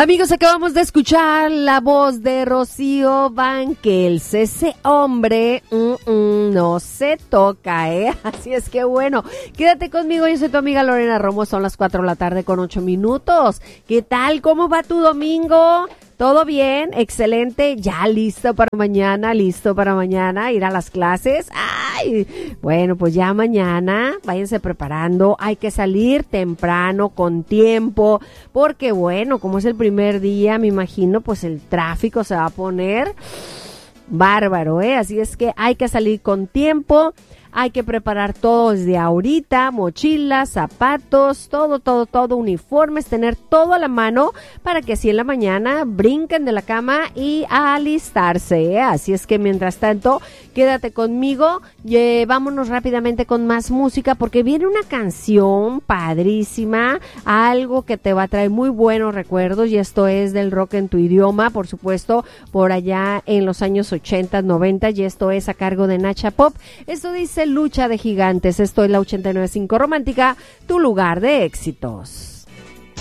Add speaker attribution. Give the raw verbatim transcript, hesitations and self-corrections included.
Speaker 1: Amigos, acabamos de escuchar la voz de Rocío Banquels. Ese hombre mm, mm, no se toca, ¿eh? Así es que bueno, quédate conmigo. Yo soy tu amiga Lorena Romo. Son las cuatro de la tarde con ocho minutos. ¿Qué tal? ¿Cómo va tu domingo? ¿Todo bien? Excelente. ¿Ya listo para mañana? ¿Listo para mañana? ¿Ir a las clases? ¡Ay! Bueno, pues ya mañana váyanse preparando. Hay que salir temprano, con tiempo, porque bueno, como es el primer día, me imagino, pues el tráfico se va a poner bárbaro, ¿eh? Así es que hay que salir con tiempo. Hay que preparar todo desde ahorita, mochilas, zapatos, todo, todo, todo, uniformes, tener todo a la mano para que así en la mañana brinquen de la cama y a alistarse, ¿eh? Así es que mientras tanto, quédate conmigo, eh, vámonos rápidamente con más música porque viene una canción padrísima, algo que te va a traer muy buenos recuerdos y esto es del rock en tu idioma, por supuesto, por allá en los años ochenta, noventa y esto es a cargo de Nacha Pop. Esto dice Lucha de Gigantes. Esto es la ochenta y nueve punto cinco Romántica, tu lugar de éxitos.